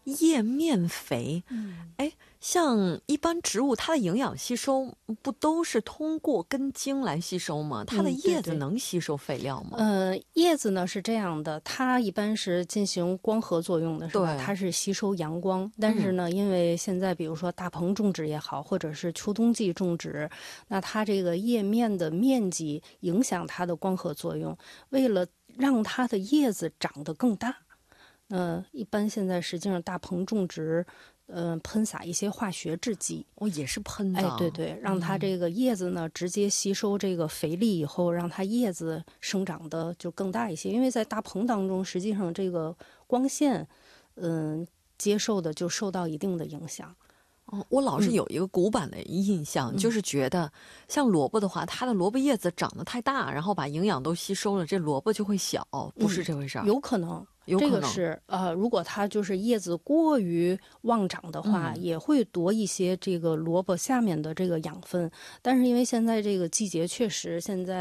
叶面肥，哎，像一般植物它的营养吸收不都是通过根茎来吸收吗？它的叶子能吸收肥料吗？ 叶子呢是这样的，它一般是进行光合作用的，是吧？它是吸收阳光，但是呢，因为现在比如说大棚种植也好，或者是秋冬季种植，那它这个叶面的面积影响它的光合作用，为了让它的叶子长得更大。一般现在实际上大棚种植，喷洒一些化学制剂， 也是喷的。 哎，对对，让它这个叶子呢直接吸收这个肥力以后，让它叶子生长的就更大一些。因为在大棚当中，实际上这个光线，接受的就受到一定的影响。 我老是有一个古板的印象，就是觉得像萝卜的话，它的萝卜叶子长得太大，然后把营养都吸收了，这萝卜就会小，不是这回事儿。 有可能。这个是如果它就是叶子过于旺长的话，也会夺一些这个萝卜下面的这个养分。但是因为现在这个季节确实现在